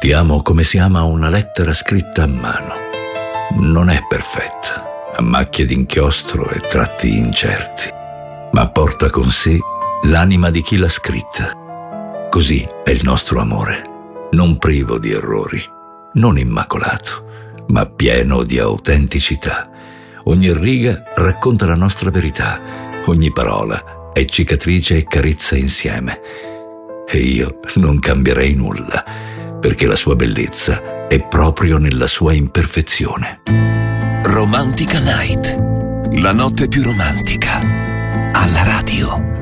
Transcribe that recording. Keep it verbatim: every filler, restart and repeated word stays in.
Ti amo come si ama una lettera scritta a mano. Non è perfetta, ha macchie d'inchiostro e tratti incerti, ma porta con sé l'anima di chi l'ha scritta. Così è il nostro amore, non privo di errori, non immacolato, ma pieno di autenticità. Ogni riga racconta la nostra verità, ogni parola è cicatrice e carezza insieme. E io non cambierei nulla, perché la sua bellezza è proprio nella sua imperfezione. Romantica Night, la notte più romantica, alla radio.